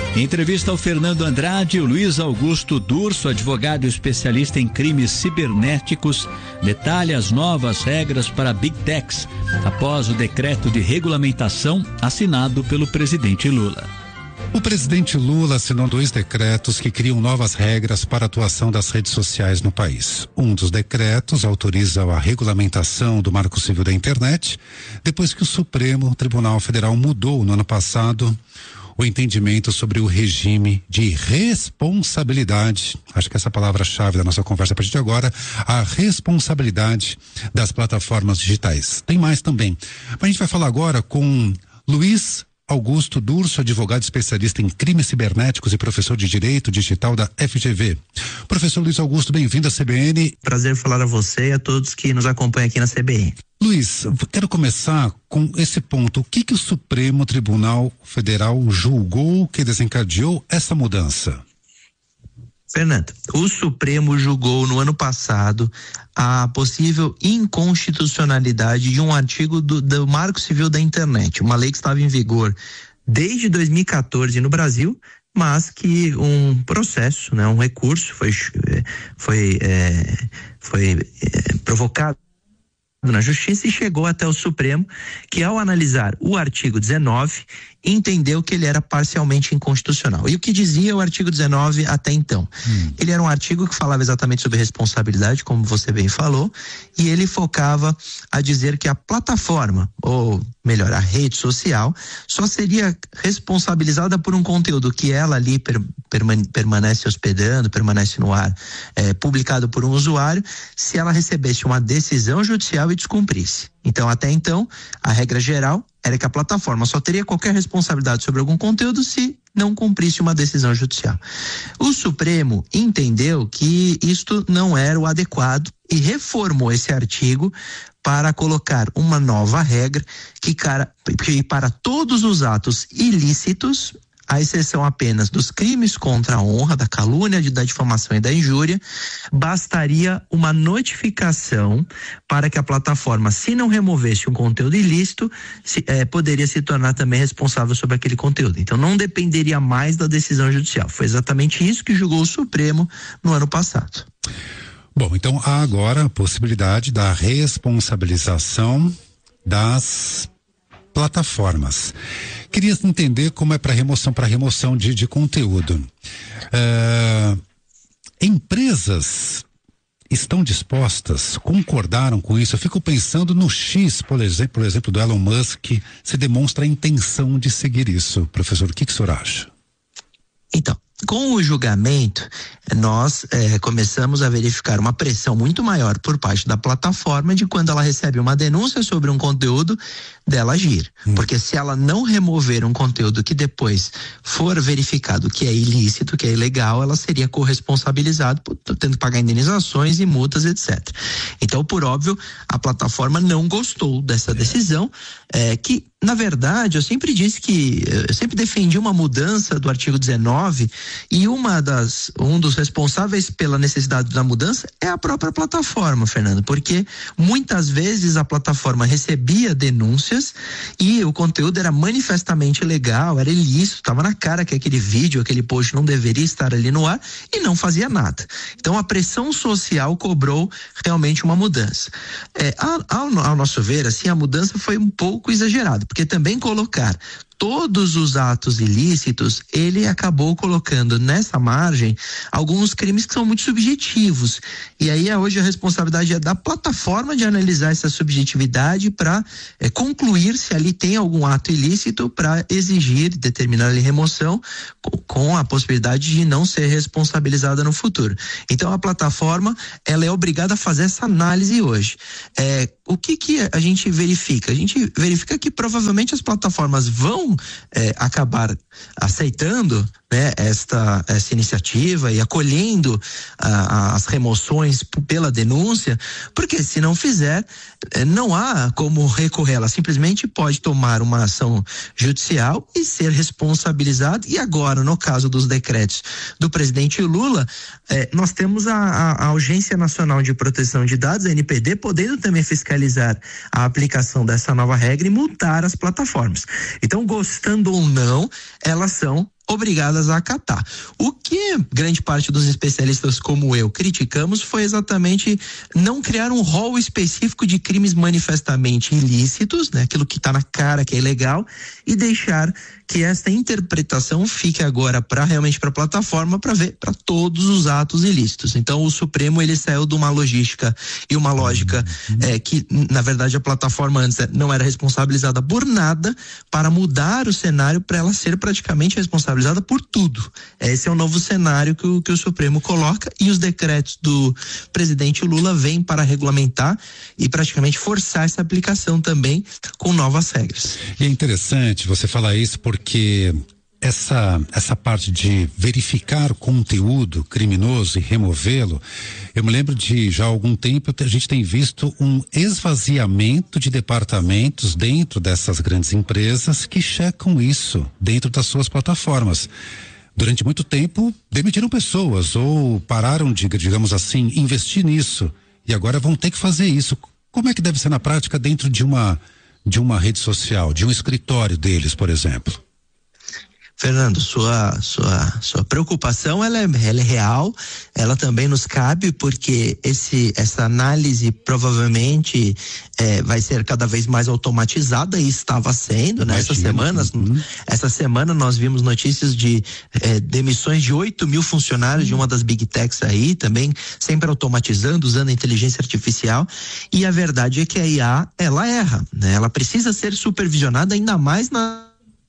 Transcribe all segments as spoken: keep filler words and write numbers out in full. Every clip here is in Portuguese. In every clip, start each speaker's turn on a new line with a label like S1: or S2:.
S1: Em entrevista ao Fernando Andrade, o Luiz Augusto Durso, advogado especialista em crimes cibernéticos, detalha as novas regras para Big Techs, após o decreto de regulamentação assinado pelo presidente Lula.
S2: O presidente Lula assinou dois decretos que criam novas regras para a atuação das redes sociais no país. Um dos decretos autoriza a regulamentação do Marco Civil da Internet, depois que o Supremo Tribunal Federal mudou no ano passado o entendimento sobre o regime de responsabilidade, acho que essa é a palavra-chave da nossa conversa a partir de agora, a responsabilidade das plataformas digitais. Tem mais também. Mas a gente vai falar agora com Luiz Augusto Durso, advogado especialista em crimes cibernéticos e professor de Direito Digital da F G V. Professor Luiz Augusto, bem-vindo à C B N.
S3: Prazer falar a você e a todos que nos acompanham aqui na C B N.
S2: Luiz, quero começar com esse ponto. O que que o Supremo Tribunal Federal julgou que desencadeou essa mudança?
S3: Fernando, o Supremo julgou no ano passado a possível inconstitucionalidade de um artigo do, do Marco Civil da Internet, uma lei que estava em vigor desde dois mil e quatorze no Brasil, mas que um processo, né, um recurso foi, foi, é, foi é, provocado na Justiça e chegou até o Supremo, que ao analisar o artigo dezenove, entendeu que ele era parcialmente inconstitucional. E o que dizia o artigo dezenove até então? Hum. Ele era um artigo que falava exatamente sobre responsabilidade, como você bem falou, e ele focava a dizer que a plataforma, ou melhor, a rede social, só seria responsabilizada por um conteúdo que ela ali per, permane, permanece hospedando, permanece no ar, é, publicado por um usuário, se ela recebesse uma decisão judicial e descumprisse. Então, até então, a regra geral era que a plataforma só teria qualquer responsabilidade sobre algum conteúdo se não cumprisse uma decisão judicial. O Supremo entendeu que isto não era o adequado e reformou esse artigo para colocar uma nova regra que, cara, que para todos os atos ilícitos, à exceção apenas dos crimes contra a honra, da calúnia, da difamação e da injúria, bastaria uma notificação para que a plataforma, se não removesse um conteúdo ilícito, se, eh, poderia se tornar também responsável sobre aquele conteúdo. Então não dependeria mais da decisão judicial. Foi exatamente isso que julgou o Supremo no ano passado.
S2: Bom, então há agora a possibilidade da responsabilização das plataformas. Queria entender como é para remoção, para remoção de, de conteúdo. Uh, empresas estão dispostas, concordaram com isso? Eu fico pensando no X, por exemplo, por exemplo, do Elon Musk, se demonstra a intenção de seguir isso. Professor, o que, que o senhor acha?
S3: Então, com o julgamento, nós eh, começamos a verificar uma pressão muito maior por parte da plataforma de quando ela recebe uma denúncia sobre um conteúdo, dela agir. Hum. Porque se ela não remover um conteúdo que depois for verificado que é ilícito, que é ilegal, ela seria corresponsabilizada, tendo que pagar indenizações e multas, etcétera. Então, por óbvio, a plataforma não gostou dessa decisão, eh, que na verdade, eu sempre disse que, eu sempre defendi uma mudança do artigo dezenove e uma das, um dos responsáveis pela necessidade da mudança é a própria plataforma, Fernando, porque muitas vezes a plataforma recebia denúncias e o conteúdo era manifestamente ilegal, era ilícito, estava na cara que aquele vídeo, aquele post não deveria estar ali no ar e não fazia nada. Então a pressão social cobrou realmente uma mudança. É, ao, ao nosso ver, assim, a mudança foi um pouco exagerada, porque também colocar todos os atos ilícitos, ele acabou colocando nessa margem alguns crimes que são muito subjetivos. E aí hoje a responsabilidade é da plataforma de analisar essa subjetividade para é, concluir se ali tem algum ato ilícito para exigir, determinar ali remoção com, com a possibilidade de não ser responsabilizada no futuro. Então a plataforma, ela é obrigada a fazer essa análise hoje. É, o que que a gente verifica? A gente verifica que provavelmente as plataformas vão É, acabar aceitando, né, esta, essa iniciativa e acolhendo ah, as remoções p- pela denúncia, porque se não fizer, eh, não há como recorrer, ela simplesmente pode tomar uma ação judicial e ser responsabilizado. E agora, no caso dos decretos do presidente Lula, eh, nós temos a, a, a Agência Nacional de Proteção de Dados, a N P D, podendo também fiscalizar a aplicação dessa nova regra e multar as plataformas. Então, gostando ou não, elas são obrigadas a acatar. O que grande parte dos especialistas como eu criticamos foi exatamente não criar um rol específico de crimes manifestamente ilícitos, né? Aquilo que está na cara que é ilegal, e deixar que esta interpretação fique agora para realmente para a plataforma para ver para todos os atos ilícitos. Então o Supremo ele saiu de uma logística e uma lógica uhum. é, que na verdade a plataforma antes não era responsabilizada por nada, para mudar o cenário para ela ser praticamente responsabilizada por tudo. Esse é o novo cenário que o, que o Supremo coloca, e os decretos do presidente Lula vêm para regulamentar e praticamente forçar essa aplicação também com novas regras.
S2: E é interessante você falar isso porque que essa essa parte de verificar o conteúdo criminoso e removê-lo, eu me lembro de já há algum tempo a gente tem visto um esvaziamento de departamentos dentro dessas grandes empresas que checam isso dentro das suas plataformas. Durante muito tempo demitiram pessoas ou pararam de, digamos assim, investir nisso, e agora vão ter que fazer isso. Como é que deve ser na prática dentro de uma de uma rede social, de um escritório deles, por exemplo?
S3: Fernando, sua, sua, sua preocupação ela é, ela é real, ela também nos cabe, porque esse, essa análise provavelmente é, vai ser cada vez mais automatizada, e estava sendo, né? Essas semanas, uhum. essa semana nós vimos notícias de é, demissões de oito mil funcionários uhum. de uma das Big Techs aí, também sempre automatizando, usando a inteligência artificial, e a verdade é que a I A, ela erra, né? Ela precisa ser supervisionada ainda mais na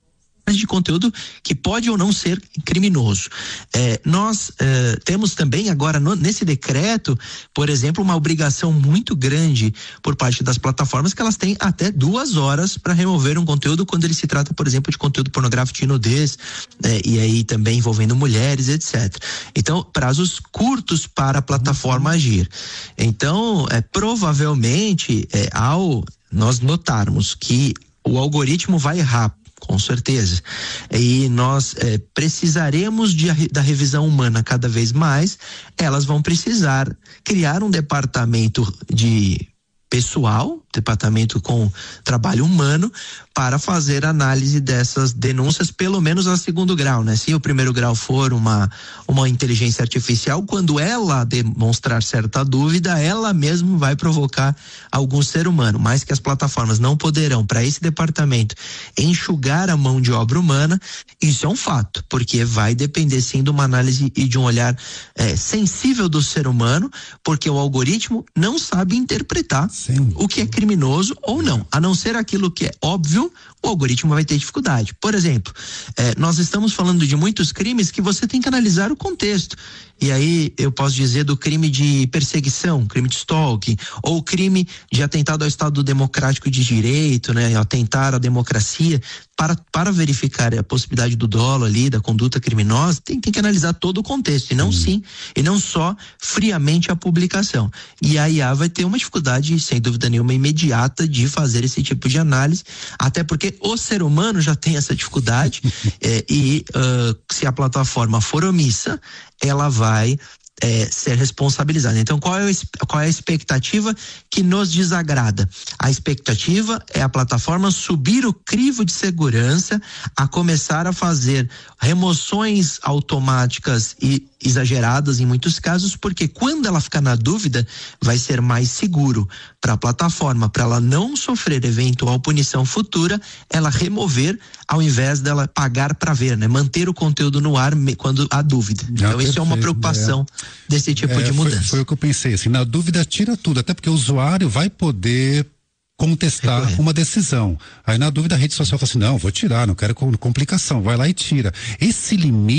S3: de conteúdo que pode ou não ser criminoso. É, nós é, temos também agora no, nesse decreto, por exemplo, uma obrigação muito grande por parte das plataformas, que elas têm até duas horas para remover um conteúdo quando ele se trata, por exemplo, de conteúdo pornográfico de nudez, é, e aí também envolvendo mulheres, etcétera. Então, prazos curtos para a plataforma agir. Então, é, provavelmente, é, ao nós notarmos que o algoritmo vai errar, com certeza, e nós eh, precisaremos de, da revisão humana cada vez mais, elas vão precisar criar um departamento de pessoal, departamento com trabalho humano, para fazer análise dessas denúncias, pelo menos a segundo grau, né? Se o primeiro grau for uma, uma inteligência artificial, quando ela demonstrar certa dúvida, ela mesmo vai provocar algum ser humano, mas que as plataformas não poderão, para esse departamento, enxugar a mão de obra humana, isso é um fato, porque vai depender sim de uma análise e de um olhar é, sensível do ser humano, porque o algoritmo não sabe interpretar sim. o que é criminoso ou não, a não ser aquilo que é óbvio, o algoritmo vai ter dificuldade. Por exemplo, eh, nós estamos falando de muitos crimes que você tem que analisar o contexto. E aí eu posso dizer do crime de perseguição, crime de stalking, ou crime de atentado ao Estado Democrático de Direito, né? Atentar à democracia. Para, para verificar a possibilidade do dolo ali, da conduta criminosa, tem, tem que analisar todo o contexto, e não hum. sim, e não só friamente a publicação. E a I A vai ter uma dificuldade, sem dúvida nenhuma, imediata de fazer esse tipo de análise, até porque o ser humano já tem essa dificuldade, é, e uh, se a plataforma for omissa, ela vai É, ser responsabilizada. Então, qual é, o, qual é a expectativa que nos desagrada? A expectativa é a plataforma subir o crivo de segurança, a começar a fazer remoções automáticas e exageradas em muitos casos, porque quando ela ficar na dúvida, vai ser mais seguro para a plataforma, para ela não sofrer eventual punição futura, ela remover ao invés dela pagar para ver, né? Manter o conteúdo no ar quando há dúvida. Ah, então, isso é uma preocupação é. desse tipo é, de mudança.
S2: Foi, foi o que eu pensei, assim, na dúvida tira tudo, até porque o usuário vai poder contestar Recorrer. uma decisão. Aí na dúvida a rede social fala assim, não, vou tirar, não quero complicação, vai lá e tira. Esse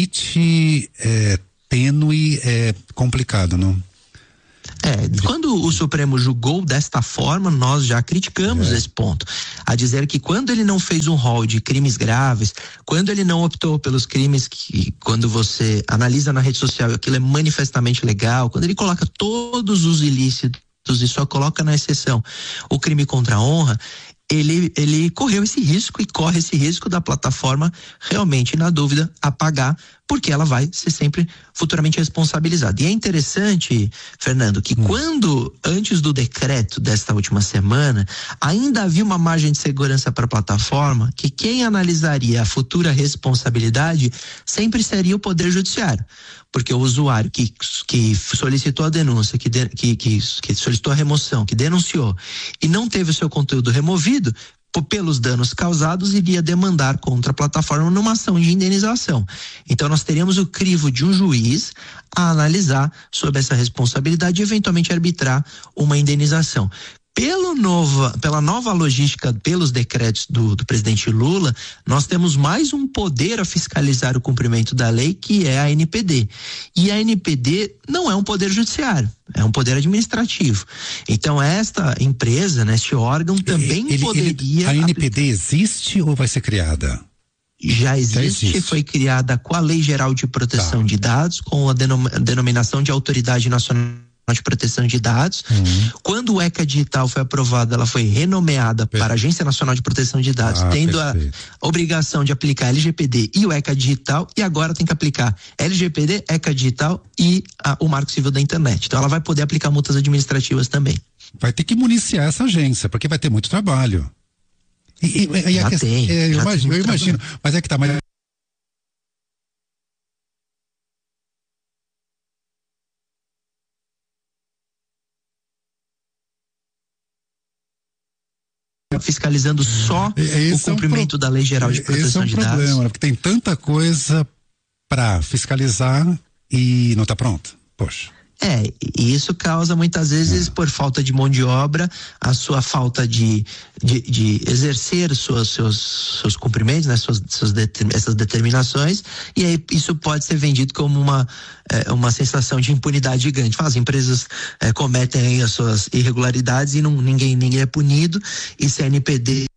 S2: limite é tênue, é complicado, não?
S3: É, quando o Supremo julgou desta forma, nós já criticamos é. esse ponto, a dizer que quando ele não fez um rol de crimes graves, quando ele não optou pelos crimes que, quando você analisa na rede social, aquilo é manifestamente legal, quando ele coloca todos os ilícitos e só coloca na exceção o crime contra a honra, ele, ele correu esse risco e corre esse risco da plataforma realmente, na dúvida, apagar, porque ela vai ser sempre futuramente responsabilizada. E é interessante, Fernando, que hum. quando, antes do decreto desta última semana, ainda havia uma margem de segurança para a plataforma, que quem analisaria a futura responsabilidade sempre seria o Poder Judiciário. Porque o usuário que, que solicitou a denúncia, que, de, que, que, que solicitou a remoção, que denunciou e não teve o seu conteúdo removido, pelos danos causados, iria demandar contra a plataforma numa ação de indenização. Então nós teríamos o crivo de um juiz a analisar sobre essa responsabilidade e eventualmente arbitrar uma indenização. Pelo nova, pela nova logística, pelos decretos do, do presidente Lula, nós temos mais um poder a fiscalizar o cumprimento da lei, que é a A N P D. E a A N P D não é um poder judiciário, é um poder administrativo. Então esta empresa, né, este órgão também ele, poderia... Ele,
S2: a A N P D existe ou vai ser criada?
S3: Já existe, Já existe, foi criada com a Lei Geral de Proteção tá. de Dados, com a denom, denominação de Autoridade Nacional de Proteção de Dados. Uhum. Quando o ECA Digital foi aprovado, ela foi renomeada perfeito. para a Agência Nacional de Proteção de Dados, ah, tendo perfeito. a obrigação de aplicar L G P D e o ECA Digital, e agora tem que aplicar L G P D, ECA Digital e a, o Marco Civil da Internet. Então ela vai poder aplicar multas administrativas também.
S2: Vai ter que municiar essa agência, porque vai ter muito trabalho. E, e, e
S3: já
S2: a questão,
S3: tem,
S2: é, eu,
S3: já
S2: imagino,
S3: tem
S2: eu imagino, mas é que tá, mas
S3: fiscalizando só esse o cumprimento é um pro... da Lei Geral de Proteção de Dados. Esse é um problema,
S2: porque tem tanta coisa para fiscalizar e não está pronto. Poxa.
S3: É, e isso causa muitas vezes, é. por falta de mão de obra, a sua falta de, de, de exercer suas, seus, seus cumprimentos, né, suas, suas determ, essas determinações, e aí isso pode ser vendido como uma, é, uma sensação de impunidade gigante. As empresas é, cometem aí as suas irregularidades e não, ninguém, ninguém é punido, e se a N P D